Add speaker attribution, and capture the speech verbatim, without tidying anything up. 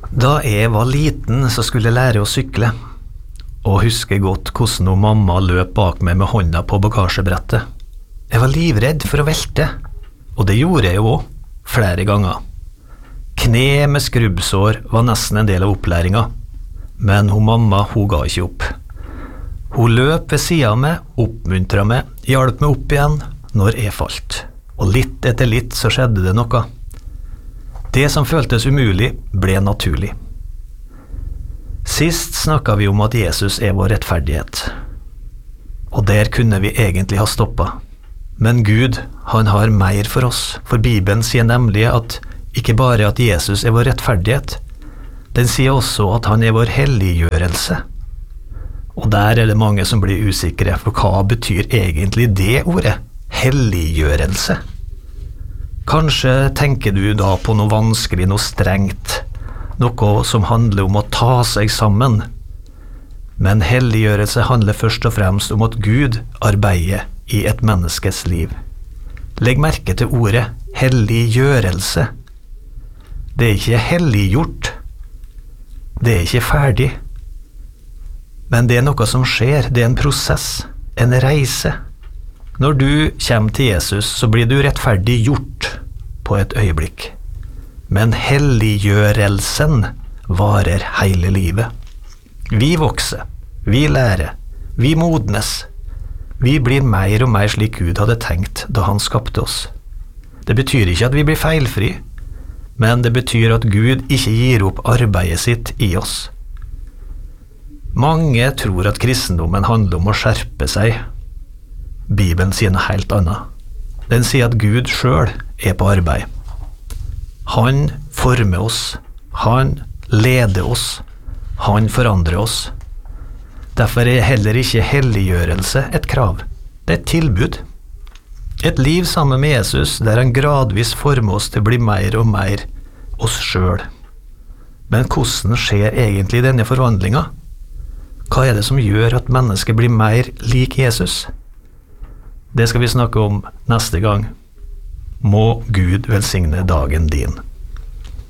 Speaker 1: Da jeg var liten så skulle jeg lære å sykle, og husker godt hvordan hun mamma løp bak meg med hånda på bagasjebrettet. Jeg var livredd for å velte, og det gjorde jeg jo også, flere ganger. Kne med skrubbsår var nesten en del av opplæringa, men hun mamma hun ga ikke opp. Hun løp ved siden av meg, oppmuntret meg, hjalp meg opp igjen når jeg falt, og litt etter litt så skjedde det noe. Det som føltes umulig ble naturlig. Sist snakket vi om at Jesus er vår rettferdighet, og der kunne vi egentlig ha stoppet. Men Gud, han har mer for oss, for Bibelen sier nemlig at ikke bare at Jesus er vår rettferdighet, den sier også at han er vår helliggjørelse. Og der er det mange som blir usikre, for hva betyr egentlig det ordet, helliggjørelse? Kanskje tenker du da på noe vanskelig, noe strengt, noe som handler om å ta seg sammen. Men helliggjørelse handler først og fremst om at Gud arbeider i et menneskes liv. Legg merke til ordet helliggjørelse. Det er ikke helliggjort. Det er ikke ferdig. Men det er noe som skjer, det er en prosess, en reise. Når du kommer til Jesus, så blir du rettferdig gjort på et øyeblikk. Men helliggjørelsen varer hele livet. Vi vokser, vi lærer, vi modnes. Vi blir mer og mer slik Gud hadde tenkt da han skapte oss. Det betyr ikke at vi blir feilfri, men det betyr at Gud ikke gir opp arbeidet sitt i oss. Mange tror at kristendommen handler om å skjerpe seg. Bibelen sier noe helt annet. Den sier at Gud selv er på arbeid. Han former oss, han leder oss, han forandrer oss. Derfor er heller ikke helliggjørelse et krav, det er et tilbud. Et liv sammen med Jesus der han gradvis former oss til å bli mer og mer oss selv. Men hvordan skjer egentlig denne forvandlingen? Hva er det som gjør at mennesket blir mer lik Jesus? Det skal vi snakke om neste gang. Må Gud velsigne dagen din.